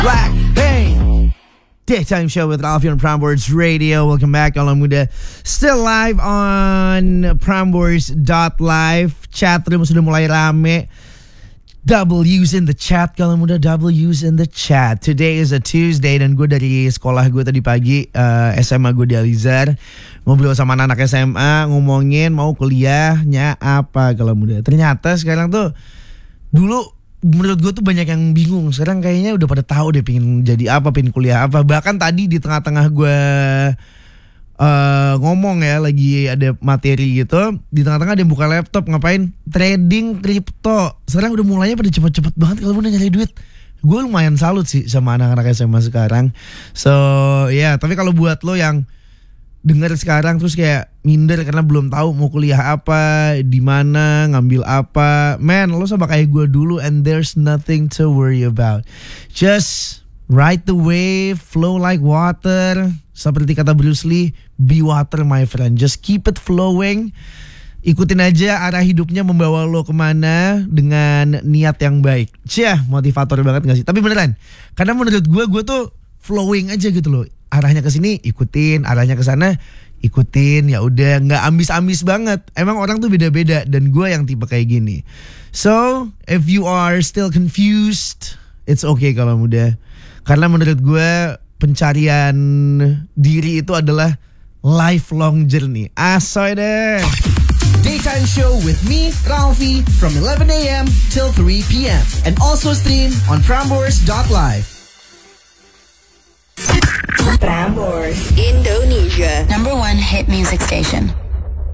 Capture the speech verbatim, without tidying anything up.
Black, hey. Daytime show with Ralphie on Prambors Radio. Welcome back, kalau muda. Still live on Prambors dot live. Chat room sudah mulai rame. W's in the chat, kalau muda. W's in the chat. Today is a Tuesday dan gue dari sekolah gue tadi pagi, uh, S M A gue di Alizar, ngobrol sama anak-anak S M A, ngomongin mau kuliahnya apa, kalau muda. Ternyata sekarang tuh, dulu menurut gue tuh banyak yang bingung. Sekarang kayaknya udah pada tahu deh pengen jadi apa, pengen kuliah apa. Bahkan tadi di tengah-tengah gue uh, ngomong ya, lagi ada materi gitu, di tengah-tengah dia buka laptop, ngapain? Trading kripto. Sekarang udah mulainya pada cepet-cepet banget kalau udah nyari duit. Gue lumayan salut sih sama anak-anak S M A sekarang. So ya, yeah. Tapi kalau buat lo yang dengar sekarang terus kayak minder karena belum tahu mau kuliah apa, di mana, ngambil apa, man, lo sama kayak gue dulu, and there's nothing to worry about. Just ride the wave, flow like water. Seperti kata Bruce Lee, be water my friend. Just keep it flowing. Ikutin aja arah hidupnya membawa lo kemana dengan niat yang baik. Cia, motivator banget gak sih? Tapi beneran, karena menurut gue, gue tuh flowing aja gitu loh. Arahnya ke sini ikutin, arahnya ke sana ikutin, ya udah, nggak ambis-ambis banget. Emang orang tuh beda-beda dan gue yang tipe kayak gini. So if you are still confused, it's okay kalau muda. Karena menurut gue pencarian diri itu adalah lifelong journey. Asoy deh. Daytime show with me, Ralphie, from eleven a.m. till three p.m. and also stream on Prambors dot live. Prambors, Indonesia. Number one hit music station.